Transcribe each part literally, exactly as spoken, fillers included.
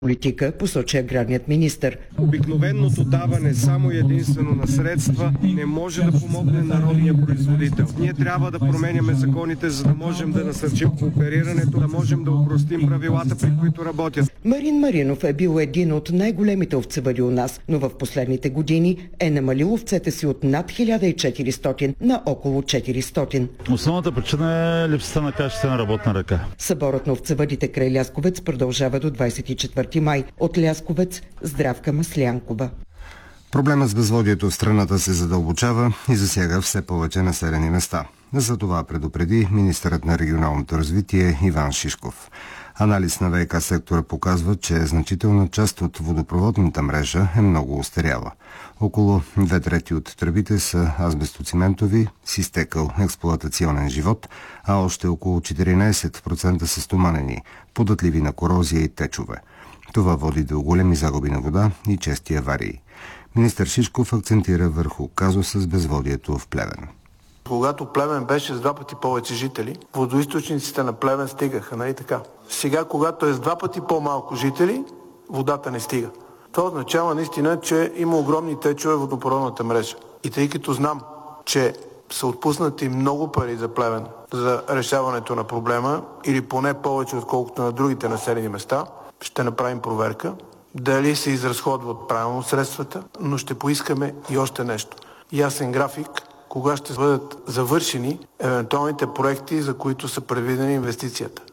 политика, посочи аграрният министър. Обикновеното даване само единствено на средства не може да помогне народния производител. Ние трябва да променяме законите, за да можем да насърчим кооперирането, да можем да опростим правилата, при които работят. Марин Маринов е бил един от най-големите овцевъди у нас, но в последните години е намалил овцете си от над хиляда и четиристотин на около четиристотин. Основната причина е липсата на качествена работна ръка. Съборът на овцевъдите край Лясковец продължава до двадесет и четвърти май. От Лясковец Здравка Маслянкова. Проблемът с безводието в страната се задълбочава и засяга все повече населени места. За това предупреди министърът на регионалното развитие Иван Шишков. Анализ на ВиК сектора показва, че значителна част от водопроводната мрежа е много остаряла. Около две трети от тръбите са азбестоциментови с изтекал експлоатационен живот, а още около четиринадесет процента са стоманени, податливи на корозия и течове. Това води до големи загуби на вода и чести аварии. Министър Шишков акцентира върху казуса с безводието в Плевен. Когато Плевен беше с два пъти повече жители, водоизточниците на Плевен стигаха, нали така? Сега, когато е с два пъти по-малко жители, водата не стига. Това означава наистина, че има огромни течове в водопроводната мрежа. И тъй като знам, че са отпуснати много пари за Плевен за решаването на проблема, или поне повече отколкото на другите населени места, ще направим проверка дали се изразходват правилно средствата, но ще поискаме и още нещо. Ясен график, кога ще бъдат завършени евентуалните проекти, за които са предвидени инвестицията.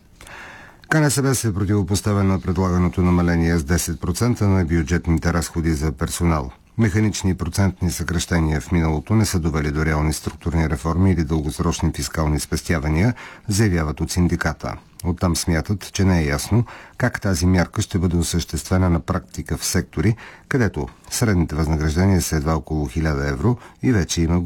КНСБ се противопоставя на предлаганото намаление с десет процента на бюджетните разходи за персонал. Механични и процентни съкращения в миналото не са довели до реални структурни реформи или дългосрочни фискални спестявания, заявяват от синдиката. Оттам смятат, че не е ясно как тази мярка ще бъде осъществена на практика в сектори, където средните възнаграждения са едва около хиляда евро и вече има